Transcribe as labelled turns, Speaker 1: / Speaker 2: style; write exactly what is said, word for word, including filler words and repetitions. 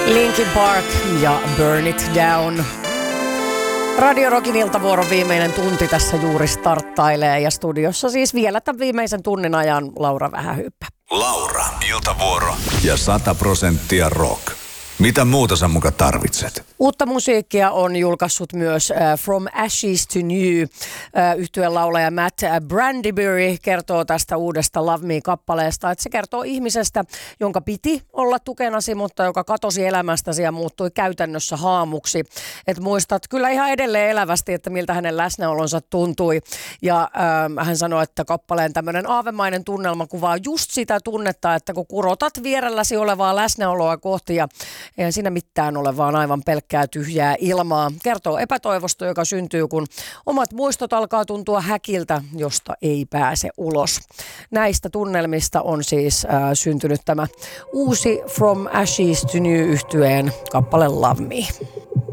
Speaker 1: Linkin Park ja Burn It Down. Radio Rockin iltavuoron viimeinen tunti tässä juuri starttailee ja studiossa siis vielä tämän viimeisen tunnin ajan Laura Vähähyyppä.
Speaker 2: Laura, iltavuoro ja sata prosenttia rock. Mitä muuta sä muka tarvitset?
Speaker 1: Uutta musiikkia on julkaissut myös uh, From Ashes to New. Uh, yhtyeen laulaja Matt Brandybury kertoo tästä uudesta Love Me-kappaleesta, että se kertoo ihmisestä, jonka piti olla tukenasi, mutta joka katosi elämästäsi ja muuttui käytännössä haamuksi. Et muistat kyllä ihan edelleen elävästi, että miltä hänen läsnäolonsa tuntui. Ja uh, hän sanoi, että kappaleen tämmöinen aavemainen tunnelma kuvaa just sitä tunnetta, että kun kurotat vierelläsi olevaa läsnäoloa kohti ja eihän siinä mitään ole, vaan aivan pelkkää tyhjää ilmaa. Kertoo epätoivosta, joka syntyy, kun omat muistot alkaa tuntua häkiltä, josta ei pääse ulos. Näistä tunnelmista on siis äh, syntynyt tämä uusi From Ashes to New -yhtyeen kappale Love Me.